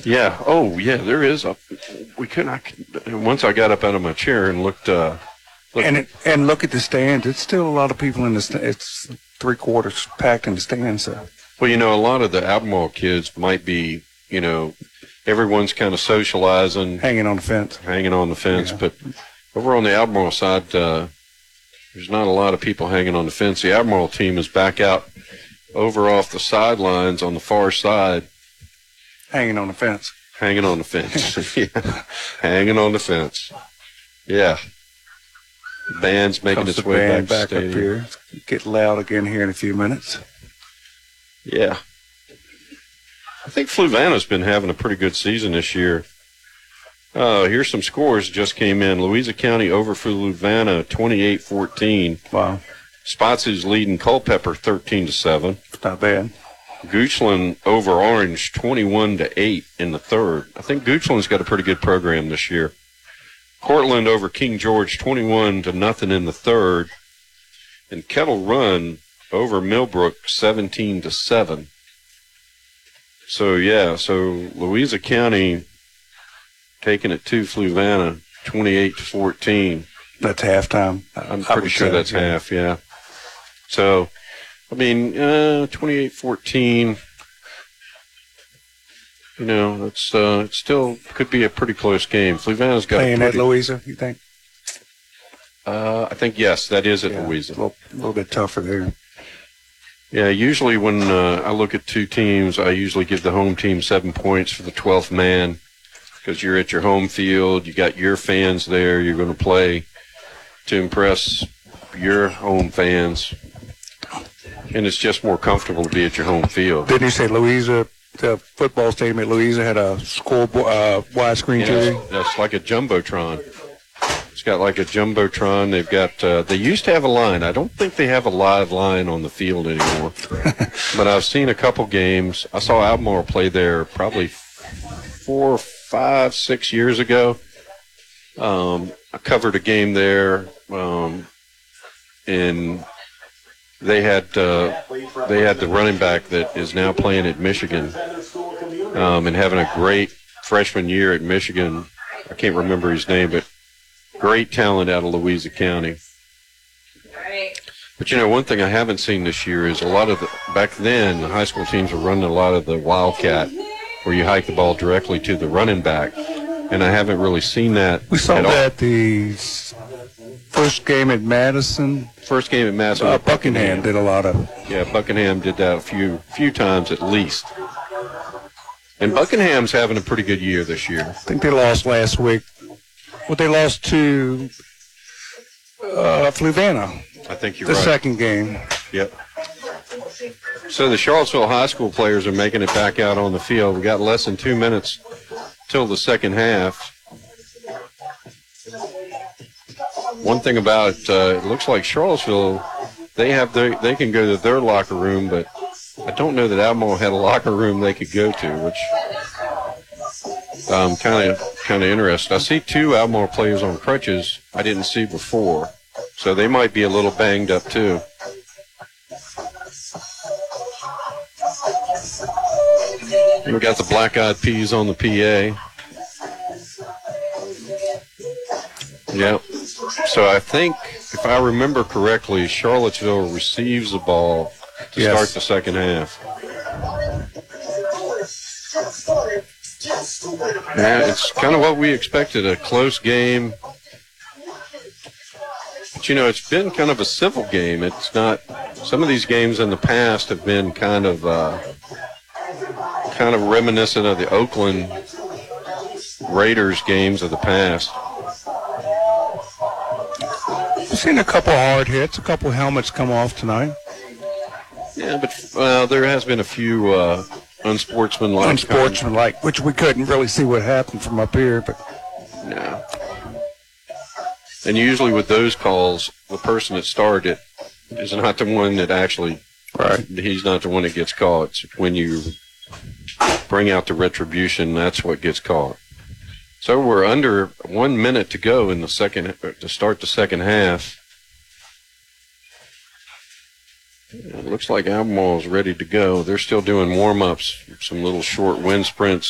Yeah. Oh, yeah. There is a. We could. Once I got up out of my chair and looked. And look at the stands. It's still a lot of people in the stands. It's 3/4 packed in the stands. So. Well, a lot of the Albemarle kids might be, everyone's kind of socializing, hanging on the fence. Yeah. But over on the Albemarle side, there's not a lot of people hanging on the fence. The Albemarle team is back out over off the sidelines on the far side. Hanging on the fence. Hanging on the fence. Yeah. Hanging on the fence. Yeah. The band's making its way back up here. Get loud again here in a few minutes. Yeah. I think Fluvanna's been having a pretty good season this year. Here's some scores just came in. Louisa County over Fluvanna 28-14. Wow. Spotsyl's leading Culpeper 13-7. Not bad. Goochland over Orange 21-8 in the third. I think Goochland's got a pretty good program this year. Cortland over King George 21-0 in the third. And Kettle Run over Millbrook 17-7. So Louisa County taking it to Fluvanna 28-14. That's halftime. I'm pretty sure that's half, yeah. So, 28-14. It still could be a pretty close game. Fluvanna's got playing at Louisa, you think? I think yes, that is at Louisa. A little bit tougher there. Yeah, usually when I look at two teams, I usually give the home team 7 points for the 12th man because you're at your home field, you got your fans there, you're going to play to impress your home fans, and it's just more comfortable to be at your home field. Didn't you say Louisa? The football stadium at Louisa had a scoreboard, widescreen TV. That's like a jumbotron. It's got like a jumbotron. They've got. They used to have a line. I don't think they have a live line on the field anymore. But I've seen a couple games. I saw Albemarle play there probably 4, 5, 6 years ago. I covered a game there, and they had the running back that is now playing at Michigan, and having a great freshman year at Michigan. I can't remember his name, but great talent out of Louisa County. But one thing I haven't seen this year is a lot of back then the high school teams were running a lot of the Wildcat, where you hike the ball directly to the running back, and I haven't really seen that. We saw that the first game at Madison. Buckingham did a lot of. Yeah, Buckingham did that a few times at least. And Buckingham's having a pretty good year this year. I think they lost last week. Well, they lost to Fluvanna. I think you're right. The second game. Yep. So the Charlottesville high school players are making it back out on the field. We got less than 2 minutes till the second half. One thing about it looks like Charlottesville, they can go to their locker room, but I don't know that Albemarle had a locker room they could go to, which I'm kind of interested. I see 2 Albemarle players on crutches I didn't see before, so they might be a little banged up too. We got the Black Eyed Peas on the PA. Yep. So I think, if I remember correctly, Charlottesville receives the ball to start the second half. Yeah, it's kind of what we expected, a close game. But, it's been kind of a civil game. It's not, some of these games in the past have been kind of reminiscent of the Oakland Raiders games of the past. I've seen a couple hard hits, a couple helmets come off tonight. Yeah, but there has been a few unsportsmanlike, which we couldn't really see what happened from up here. But no. And usually with those calls, the person that started it is not the one that actually. Right. He's not the one that gets caught. It's when you bring out the retribution, that's what gets caught. So we're under 1 minute to go in the to start the second half. It looks like Albemarle's ready to go. They're still doing warm-ups, some little short wind sprints.